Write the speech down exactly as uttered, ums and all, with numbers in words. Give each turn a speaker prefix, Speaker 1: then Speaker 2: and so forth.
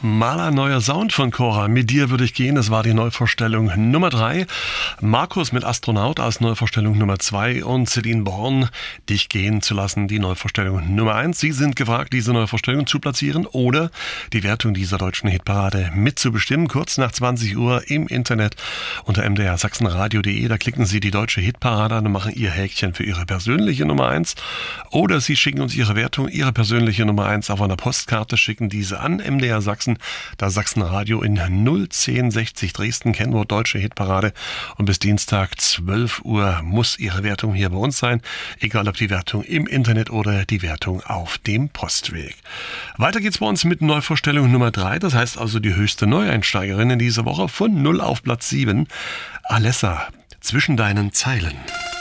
Speaker 1: Mal ein neuer Sound von Cora. Mit dir würde ich gehen. Das war die Neuvorstellung Nummer drei. Markus mit Astronaut als Neuvorstellung Nummer zwei und Celine Born, Dich gehen zu lassen, die Neuvorstellung Nummer eins. Sie sind gefragt, diese Neuvorstellung zu platzieren oder die Wertung dieser deutschen Hitparade mitzubestimmen. Kurz nach zwanzig Uhr im Internet unter m d r sachsenradio punkt de. Da klicken Sie die deutsche Hitparade an und machen Ihr Häkchen für Ihre persönliche Nummer eins. Oder Sie schicken uns Ihre Wertung, Ihre persönliche Nummer eins auf einer Postkarte, schicken diese an M D R Sachsen, da Sachsenradio in null zehn sechzig Dresden, Kennwort Deutsche Hitparade. Und bis Dienstag zwölf Uhr muss Ihre Wertung hier bei uns sein, egal ob die Wertung im Internet oder die Wertung auf dem Postweg. Weiter geht's bei uns mit Neuvorstellung Nummer drei, das heißt also die höchste Neueinsteigerin in dieser Woche, von null auf Platz sieben. Alessa, zwischen deinen Zeilen.